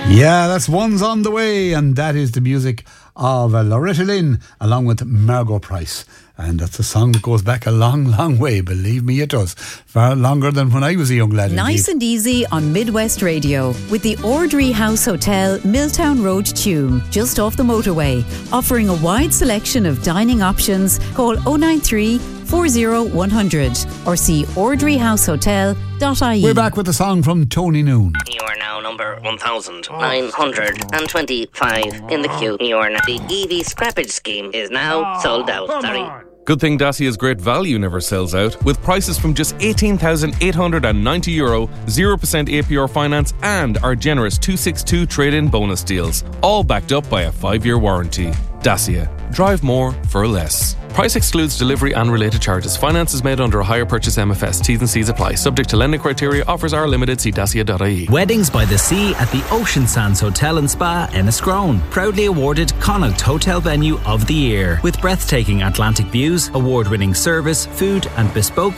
Yeah, that's One's on the Way, and that is the music of Loretta Lynn along with Margot Price. And that's a song that goes back a long, long way. Believe me, it does. Far longer than when I was a young lad. Nice and easy on Midwest Radio with the Ordry House Hotel, Milltown Road, Tuam, just off the motorway. Offering a wide selection of dining options. Call 093 40100 or see ordryhousehotel.ie. We're back with a song from Tony Noon. You are now number 1925 in the queue. The EV scrappage scheme is now sold out. Sorry. Good thing Dacia's great value never sells out, with prices from just €18,890, 0% APR finance, and our generous 262 trade-in bonus deals, all backed up by a 5-year warranty. Dacia. Drive more for less. Price excludes delivery and related charges. Finance is made under a hire purchase MFS. T's and C's apply. Subject to lending criteria. Offers are limited. See dacia.ie. Weddings by the Sea at the Ocean Sands Hotel and Spa, Enniscrone. Proudly awarded Connaught Hotel Venue of the Year. With breathtaking Atlantic views, award-winning service, food and bespoke